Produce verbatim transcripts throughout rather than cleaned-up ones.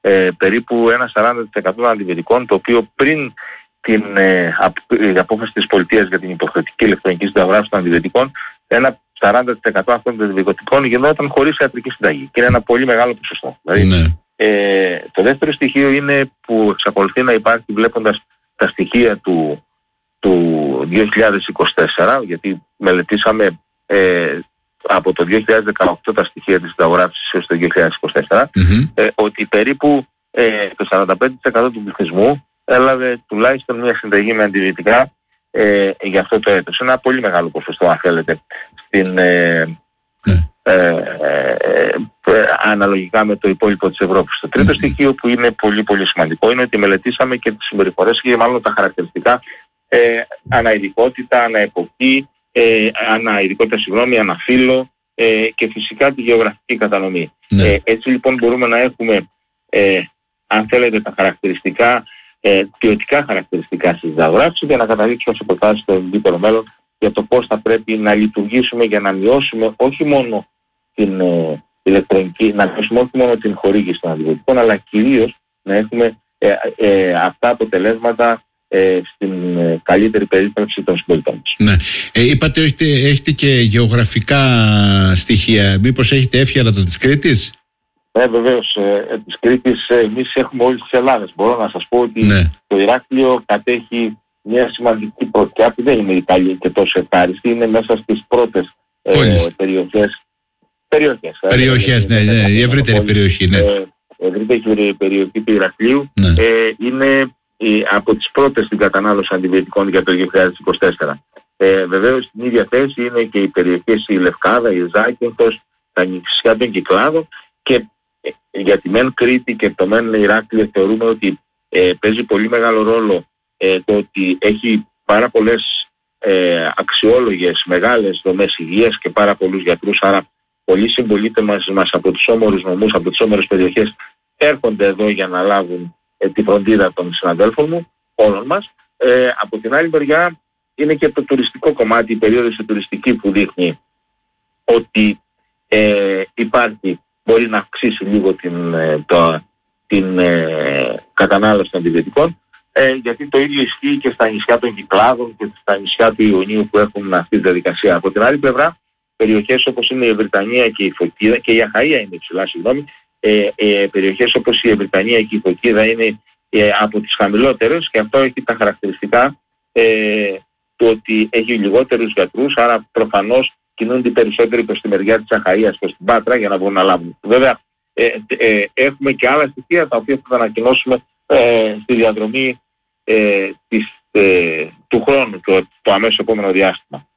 ε, περίπου ένα σαράντα τοις εκατό των αντιβιωτικών, το οποίο πριν την ε, απ, απόφαση της πολιτείας για την υποχρεωτική ηλεκτρονική συνταγογράφηση των αντιβιωτικών, ένα σαράντα τοις εκατό αυτών των αντιβιωτικών γινόταν χωρίς ιατρική συνταγή. Και είναι ένα πολύ μεγάλο ποσοστό. Δηλαδή, ναι. ε, το δεύτερο στοιχείο είναι που εξακολουθεί να υπάρχει βλέποντας τα στοιχεία του, του δύο χιλιάδες είκοσι τέσσερα, γιατί μελετήσαμε ε, από το δύο χιλιάδες δεκαοκτώ τα στοιχεία της συνταγογράφησης έως το δύο χιλιάδες είκοσι τέσσερα, mm-hmm. ε, ότι περίπου ε, το σαράντα πέντε τοις εκατό του πληθυσμού έλαβε τουλάχιστον μια συνταγή με αντιβιωτικά ε, για αυτό το έτος. Ένα πολύ μεγάλο ποσοστό, αν θέλετε, στην, ε, mm. ε, ε, ε, αναλογικά με το υπόλοιπο της Ευρώπης. Το τρίτο mm. στοιχείο που είναι πολύ πολύ σημαντικό είναι ότι μελετήσαμε και τις συμπεριφορές και μάλλον τα χαρακτηριστικά ε, αναειδικότητα, αναεποχή, ε, αναειδικότητα, συγγνώμη, αναφύλο ε, και φυσικά τη γεωγραφική κατανομή. Mm. Ε, έτσι λοιπόν μπορούμε να έχουμε, ε, αν θέλετε, τα χαρακτηριστικά, ε, ποιοτικά χαρακτηριστικά στις συνταγογράφησεις για να καταλήξουμε σε προτάσεις στο ευρύτερο μέλλον για το πώς θα πρέπει να λειτουργήσουμε για να μειώσουμε όχι μόνο την ε, ηλεκτρονική, να μειώσουμε όχι μόνο την χορήγηση των αντιβιωτικών, αλλά κυρίως να έχουμε ε, ε, αυτά αποτελέσματα ε, στην ε, καλύτερη περίπτωση των συμπολιτών μας. Ναι. Ε, είπατε έχετε, έχετε και γεωγραφικά στοιχεία. Μήπως έχετε εύχερα της Κρήτης? Ναι, βεβαίως. Ε, της Κρήτης ε, εμείς έχουμε όλες τις Ελλάδες. Μπορώ να σας πω ότι ναι. το Ηράκλειο κατέχει μια σημαντική πρωτιά που δεν είναι η καλή και τόσο ευχάριστη. Είναι μέσα στις πρώτες ε, περιοχές. Περιοχές, περιοχές ναι, ναι, η ευρύτερη περιοχή. Ναι. Ε, η ευρύτερη περιοχή του Ηρακλείου ναι. ε, είναι ε, από τις πρώτες στην κατανάλωση αντιβιωτικών για το δύο χιλιάδες είκοσι τέσσερα. Ε, βεβαίως στην ίδια θέση είναι και οι περιοχές η Λευκάδα, η Ζάκυνθος, τα νησιά των Κυκλάδων και ε, για τη μεν Κρήτη και το μεν Ηράκλειο θεωρούμε ότι ε, παίζει πολύ μεγάλο ρόλο ε, το ότι έχει πάρα πολλές ε, αξιόλογες μεγάλες δομές υγείας και πάρα πολλούς γιατρούς, άρα πολλοί συμπολίτες μας, μας από τους όμορους νομούς, από τις όμορες περιοχές έρχονται εδώ για να λάβουν ε, τη φροντίδα των συναδέλφων μου, όλων μας. Ε, από την άλλη μεριά είναι και το τουριστικό κομμάτι, η περίοδος τουριστική που δείχνει ότι ε, υπάρχει, μπορεί να αυξήσει λίγο την, ε, το, την ε, κατανάλωση των αντιβιωτικών, ε, γιατί το ίδιο ισχύει και στα νησιά των Κυκλάδων και στα νησιά του Ιωνίου που έχουν αυτή τη διαδικασία. Από την άλλη πλευρά, περιοχές όπως είναι η Βρυτανία και η Φωκίδα και η Αχαΐα είναι ψηλά, συγγνώμη, ε, ε, περιοχές όπως η Βρυτανία και η Φωκίδα είναι ε, από τις χαμηλότερες και αυτό έχει τα χαρακτηριστικά ε, του ότι έχει λιγότερους γιατρούς, άρα προφανώς κινούνται περισσότεροι προς τη μεριά της Αχαΐας, προς την Πάτρα για να μπορούν να λάβουν. Βέβαια ε, ε, έχουμε και άλλα στοιχεία τα οποία θα ανακοινώσουμε ε, στη διαδρομή ε, της, ε, του χρόνου, το, το αμέσως επόμενο διάστημα.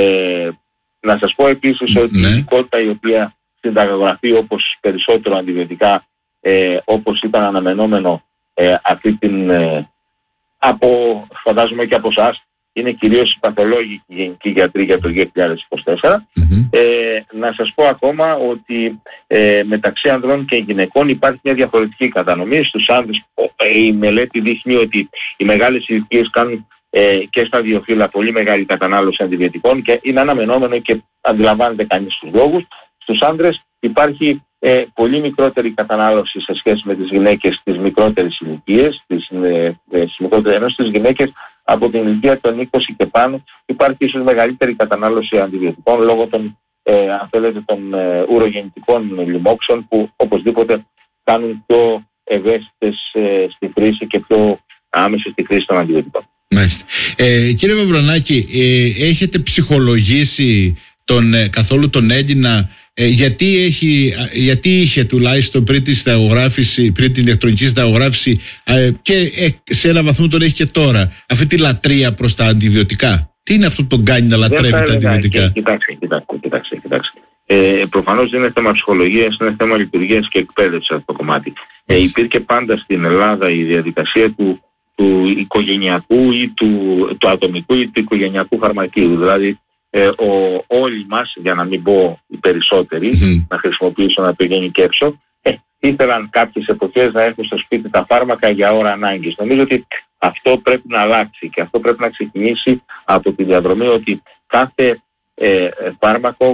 Ε, Να σας πω επίσης ότι ναι. η ειδικότητα η οποία συνταγογραφεί όπως περισσότερο αντιβιωτικά ε, όπως ήταν αναμενόμενο ε, αυτή την ε, από, φαντάζομαι και από εσάς, είναι κυρίως οι παθολόγοι και οι γενικοί γιατροί για το δύο χιλιάδες είκοσι τέσσερα. Mm-hmm. Ε, να σας πω ακόμα ότι ε, μεταξύ ανδρών και γυναικών υπάρχει μια διαφορετική κατανομή. Στους άνδρες ε, η μελέτη δείχνει ότι οι μεγάλες ηλικίες κάνουν Ε, και στα δύο φύλλα πολύ μεγάλη κατανάλωση αντιβιωτικών και είναι αναμενόμενο και αντιλαμβάνεται κανείς τους λόγους. Στους άντρες υπάρχει ε, πολύ μικρότερη κατανάλωση σε σχέση με τις γυναίκες στις μικρότερες ηλικίες, τις, ε, στις μικρότερες, ενώ στις γυναίκες από την ηλικία των είκοσι και πάνω υπάρχει ίσως μεγαλύτερη κατανάλωση αντιβιωτικών λόγω των, ε, αν θέλετε, των ε, ουρογεννητικών λοιμόξεων που οπωσδήποτε κάνουν πιο ευαίσθητες ε, στη χρήση και πιο άμεση στη χρήση των αντιβιωτικών. Μάλιστα. Ε, κύριε Βαβρονάκη, ε, έχετε ψυχολογήσει τον, ε, καθόλου τον Έλληνα ε, γιατί, έχει, γιατί είχε τουλάχιστον πριν τη συνταγογράφηση, πριν την ηλεκτρονική συνταγογράφηση ε, και ε, σε ένα βαθμό τον έχει και τώρα αυτή τη λατρεία προς τα αντιβιωτικά? Τι είναι αυτό που τον κάνει να λατρεύει τα αντιβιωτικά? Και, κοιτάξτε, κοιτάξτε, κοιτάξτε, κοιτάξτε. Ε, προφανώς δεν είναι θέμα ψυχολογίας, είναι θέμα λειτουργίας και εκπαίδευσης αυτό το κομμάτι. Ε, υπήρχε πάντα στην Ελλάδα η διαδικασία του του οικογενειακού ή του, του ατομικού ή του οικογενειακού φαρμακείου. Δηλαδή ε, ο, όλοι μας, για να μην πω οι περισσότεροι, mm-hmm. να χρησιμοποιήσω να το γενικεύσω, ε, ήθελαν κάποιες εποχές να έχουν στο σπίτι τα φάρμακα για ώρα ανάγκης. Νομίζω ότι αυτό πρέπει να αλλάξει και αυτό πρέπει να ξεκινήσει από τη διαδρομή ότι κάθε ε, φάρμακο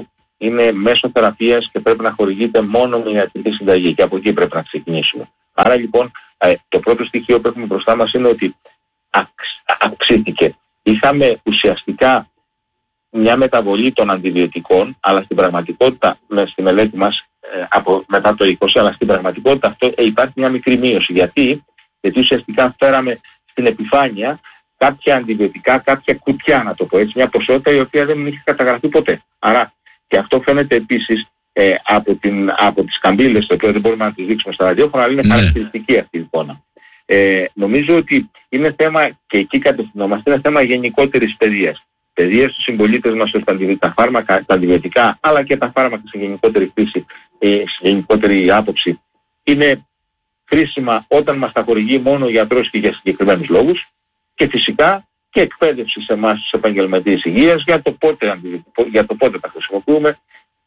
είναι μέσω θεραπείας και πρέπει να χορηγείται μόνο με ιατρική συνταγή και από εκεί πρέπει να ξεκινήσουμε. Άρα λοιπόν ε, το πρώτο στοιχείο που έχουμε μπροστά μας είναι ότι αυξ, αυξήθηκε. Είχαμε ουσιαστικά μια μεταβολή των αντιβιωτικών, αλλά στην πραγματικότητα, με στη μελέτη μας ε, από, μετά το είκοσι, αλλά στην πραγματικότητα αυτό, ε, υπάρχει μια μικρή μείωση. Γιατί? Γιατί ουσιαστικά φέραμε στην επιφάνεια κάποια αντιβιωτικά, κάποια κουτιά, να το πω έτσι, μια ποσότητα η οποία δεν είχε καταγραφεί ποτέ. Άρα και αυτό φαίνεται επίσης ε, από, την, από τις καμπύλες, το οποίο δεν μπορούμε να τις δείξουμε στα ραδιόφωνα, αλλά είναι ναι. χαρακτηριστική αυτή η εικόνα. Ε, νομίζω ότι είναι θέμα, και εκεί κατευθυνόμαστε, είναι θέμα γενικότερης παιδείας. Παιδείας στους συμπολίτες μας, ώστε τα φάρμακα, τα αντιβιωτικά, αλλά και τα φάρμακα σε γενικότερη φύση, ε, σε γενικότερη άποψη, είναι χρήσιμα όταν μας τα χορηγεί μόνο ο γιατρός και για συγκεκριμένους λόγους, και φυσικά και εκπαίδευση σε εμάς τους επαγγελματίες υγείας για το πότε, για το πότε τα χρησιμοποιούμε,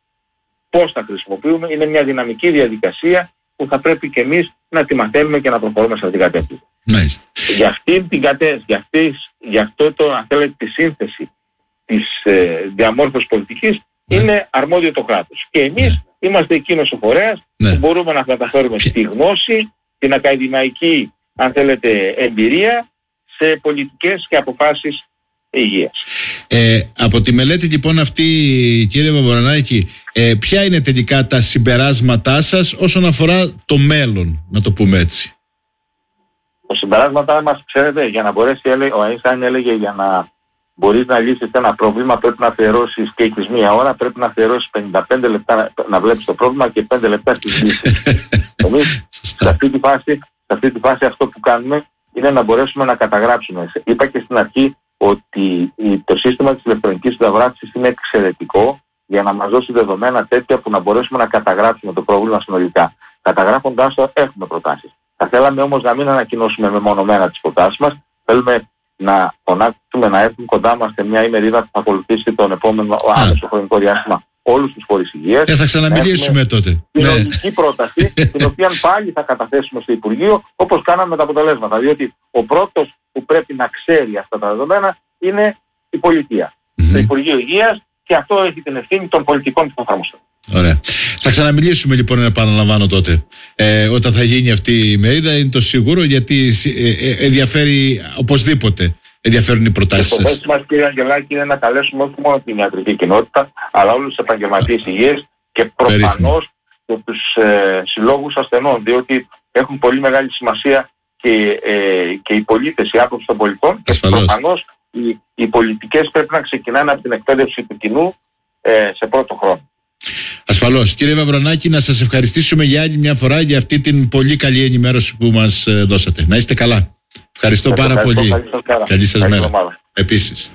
πώς τα χρησιμοποιούμε. Είναι μια δυναμική διαδικασία που θα πρέπει και εμείς να τη μαθαίνουμε και να προχωρούμε σε αυτήν την κατεύθυνση. Για αυτήν την κατεύθυνση, για, αυτής, για αυτό το, αν θέλετε, τη σύνθεση της ε, διαμόρφωσης πολιτικής, ναι. είναι αρμόδιο το κράτος. Και εμείς ναι. είμαστε εκείνος ο φορέας ναι. που μπορούμε να καταφέρουμε στη γνώση, την ακαδημαϊκή, αν θέλετε, εμπειρία σε πολιτικές και αποφάσεις υγείας. Ε, από τη μελέτη λοιπόν αυτή, κύριε Βαβορανάκη, ε, ποια είναι τελικά τα συμπεράσματά σας όσον αφορά το μέλλον, να το πούμε έτσι? Τα συμπεράσματά μας, ξέρετε, για να μπορέσει, ο Αϊνστάιν έλεγε, για να μπορείς να λύσεις ένα πρόβλημα πρέπει να αφιερώσεις, και έχεις μία ώρα, πρέπει να αφιερώσεις πενήντα πέντε λεπτά να βλέπεις το πρόβλημα και πέντε λεπτά στις λύσεις. Εμείς σε αυτή τη φάση, σε αυτή τη φάση αυτό που κάνουμε είναι να μπορέσουμε να καταγράψουμε. Είπα και στην αρχή ότι το σύστημα της ηλεκτρονικής συνταγογράφησης είναι εξαιρετικό για να μας δώσει δεδομένα τέτοια που να μπορέσουμε να καταγράψουμε το πρόβλημα συνολικά. Καταγράφοντάς το έχουμε προτάσεις. Θα θέλαμε όμως να μην ανακοινώσουμε μεμονωμένα τις προτάσεις μας. Θέλουμε να φωνάξουμε να έρθουν κοντά μας σε μια ημερίδα που θα ακολουθήσει τον επόμενο άμεσο χρονικό διάστημα όλους τους φορείς υγείας. Ε, θα ξαναμιλήσουμε τότε. Την ναι. λογική πρόταση, την οποία πάλι θα καταθέσουμε στο Υπουργείο, όπως κάναμε με τα αποτελέσματα. Διότι ο πρώτος που πρέπει να ξέρει αυτά τα δεδομένα είναι η πολιτεία. Mm-hmm. Το Υπουργείο Υγείας, και αυτό έχει την ευθύνη των πολιτικών που θα εφαρμοστούν. Ωραία. Θα ξαναμιλήσουμε λοιπόν, επαναλαμβάνω τότε, ε, όταν θα γίνει αυτή η μερίδα, είναι το σίγουρο, γιατί ε, ε, ενδιαφέρει οπωσδήποτε. Ενδιαφέρουν οι προτάσεις σας. Το θέση μας, κύριε Αγγελάκη, είναι να καλέσουμε όχι μόνο την ιατρική κοινότητα, αλλά όλους τους επαγγελματίες υγείας και προφανώς και τους ε, συλλόγους ασθενών, διότι έχουν πολύ μεγάλη σημασία και, ε, και οι πολίτες, η άποψη των πολιτών. Ασφαλώς. Και προφανώς οι, οι πολιτικές πρέπει να ξεκινάνε από την εκπαίδευση του κοινού ε, σε πρώτο χρόνο. Ασφαλώς. Κύριε Βαβρονάκη, να σας ευχαριστήσουμε για άλλη μια φορά για αυτή την πολύ καλή ενημέρωση που μας ε, δώσατε. Να είστε καλά. Ευχαριστώ πάρα ευχαριστώ, πολύ. Καλή σας, καλή σας καλή μέρα. μέρα. Επίσης.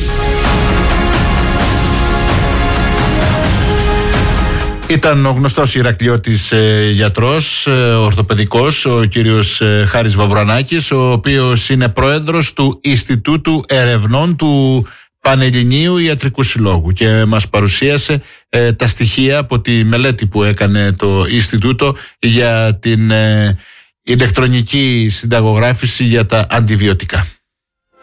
Ήταν ο γνωστός Ηρακλειώτης ε, γιατρός, ε, ορθοπαιδικός, ο κύριος ε, Χάρης Βαβρονάκης, ο οποίος είναι πρόεδρος του Ινστιτούτου Ερευνών του Πανελληνίου Ιατρικού Συλλόγου, και μας παρουσίασε ε, τα στοιχεία από τη μελέτη που έκανε το Ινστιτούτο για την ε, ηλεκτρονική συνταγογράφηση για τα αντιβιωτικά.